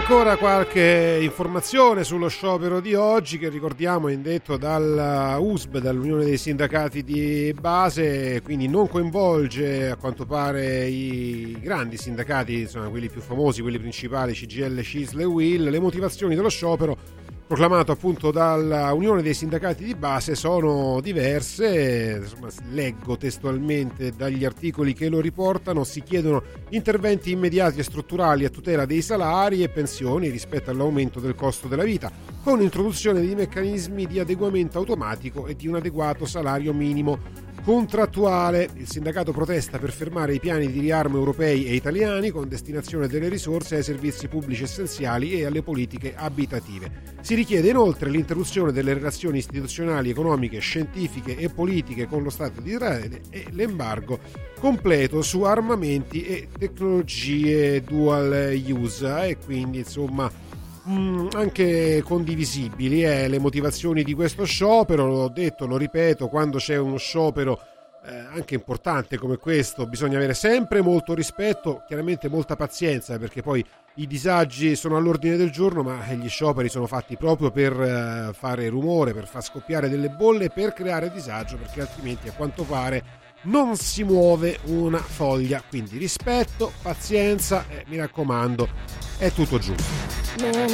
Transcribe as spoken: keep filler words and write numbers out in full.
Ancora qualche informazione sullo sciopero di oggi, che ricordiamo è indetto dalla U S B, dall'Unione dei Sindacati di Base, quindi non coinvolge a quanto pare i grandi sindacati, insomma quelli più famosi, quelli principali, C G I L, C I S L e U I L. Le motivazioni dello sciopero proclamato appunto dalla Unione dei Sindacati di Base sono diverse, insomma, leggo testualmente dagli articoli che lo riportano. Si chiedono interventi immediati e strutturali a tutela dei salari e pensioni rispetto all'aumento del costo della vita, con l'introduzione di meccanismi di adeguamento automatico e di un adeguato salario minimo contrattuale. Il sindacato protesta per fermare i piani di riarmo europei e italiani con destinazione delle risorse ai servizi pubblici essenziali e alle politiche abitative. Si richiede inoltre l'interruzione delle relazioni istituzionali, economiche, scientifiche e politiche con lo Stato di Israele e l'embargo completo su armamenti e tecnologie dual use, e quindi insomma Mm, anche condivisibili eh, le motivazioni di questo sciopero. L'ho detto, lo ripeto, quando c'è uno sciopero eh, anche importante come questo bisogna avere sempre molto rispetto, chiaramente molta pazienza, perché poi i disagi sono all'ordine del giorno, ma gli scioperi sono fatti proprio per eh, fare rumore, per far scoppiare delle bolle, per creare disagio, perché altrimenti a quanto pare non si muove una foglia. Quindi rispetto, pazienza e mi raccomando, è tutto giusto.